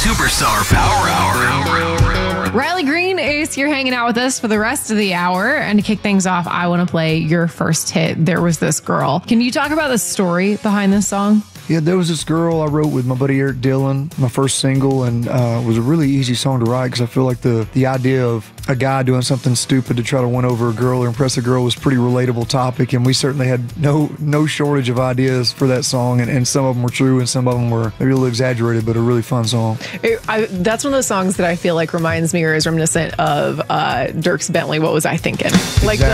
Superstar Power Hour. Riley Green, Ace, you're hanging out with us for the rest of the hour. And to kick things off, I want to play your first hit, There Was This Girl. Can you talk about the story behind this song? Yeah, There Was This Girl I wrote with my buddy Eric Dillon, my first single, and it was a really easy song to write because I feel like the idea of a guy doing something stupid to try to win over a girl or impress a girl was a pretty relatable topic, and we certainly had no shortage of ideas for that song, and some of them were true and some of them were maybe a little exaggerated, but a really fun song. That's one of those songs that I feel like reminds me or is reminiscent of Dierks Bentley, What Was I Thinking? Like, exactly.